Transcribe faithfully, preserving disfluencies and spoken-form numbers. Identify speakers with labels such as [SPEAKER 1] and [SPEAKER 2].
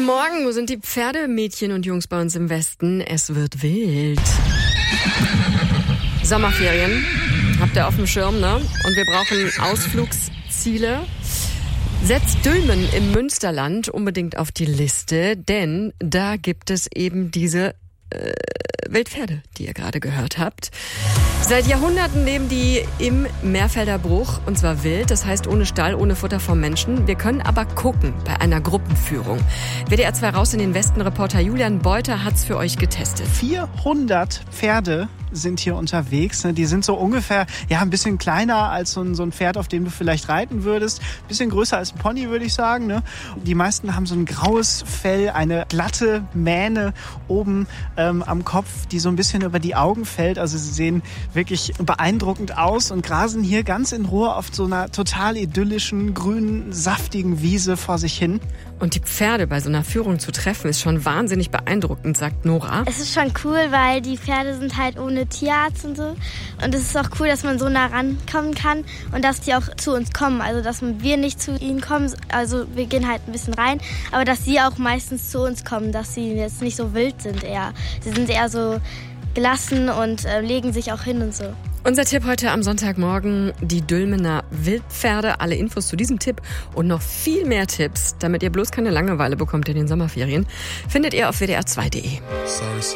[SPEAKER 1] Morgen, wo sind die Pferdemädchen und Jungs bei uns im Westen? Es wird wild. Sommerferien, habt ihr auf dem Schirm, ne? Und wir brauchen Ausflugsziele. Setzt Dülmen im Münsterland unbedingt auf die Liste, denn da gibt es eben diese äh, Wildpferde, die ihr gerade gehört habt. Seit Jahrhunderten leben die im Meerfelder Bruch, und zwar wild, das heißt ohne Stall, ohne Futter vom Menschen. Wir können aber gucken bei einer Gruppenführung. W D R zwei Raus in den Westen, Reporter Julian Beuter hat's für euch getestet.
[SPEAKER 2] vierhundert Pferde sind hier unterwegs. Die sind so ungefähr, ja, ein bisschen kleiner als so ein, so ein Pferd, auf dem du vielleicht reiten würdest. Ein bisschen größer als ein Pony, würde ich sagen. Ne? Die meisten haben so ein graues Fell, eine glatte Mähne oben ähm, am Kopf, die so ein bisschen über die Augen fällt. Also sie sehen wirklich beeindruckend aus und grasen hier ganz in Ruhe auf so einer total idyllischen, grünen, saftigen Wiese vor sich hin.
[SPEAKER 1] Und die Pferde bei so einer Führung zu treffen, ist schon wahnsinnig beeindruckend, sagt Nora.
[SPEAKER 3] Es ist schon cool, weil die Pferde sind halt ohne Tierarzt und so. Und es ist auch cool, dass man so nah rankommen kann und dass die auch zu uns kommen. Also, dass wir nicht zu ihnen kommen, also wir gehen halt ein bisschen rein, aber dass sie auch meistens zu uns kommen, dass sie jetzt nicht so wild sind eher. Sie sind eher so gelassen und äh, legen sich auch hin und so.
[SPEAKER 1] Unser Tipp heute am Sonntagmorgen, die Dülmener Wildpferde. Alle Infos zu diesem Tipp und noch viel mehr Tipps, damit ihr bloß keine Langeweile bekommt in den Sommerferien, findet ihr auf w d r zwei punkt d e.
[SPEAKER 4] Sorry, sorry.